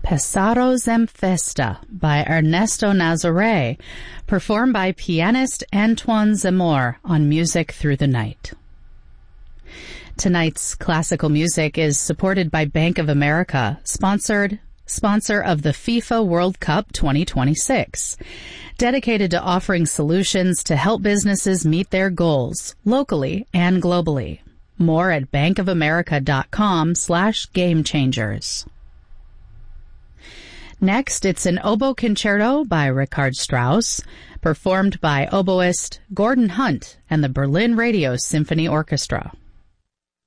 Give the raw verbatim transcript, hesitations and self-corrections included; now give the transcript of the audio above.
Pesaros en Festa by Ernesto Nazaré, performed by pianist Antoine Zemmour on Music Through the Night. Tonight's classical music is supported by Bank of America, sponsored sponsor of the FIFA World Cup twenty twenty-six, dedicated to offering solutions to help businesses meet their goals locally and globally. More at bankofamerica.com slash game changers. Next, it's an oboe concerto by Richard Strauss, performed by oboist Gordon Hunt and the Berlin Radio Symphony Orchestra.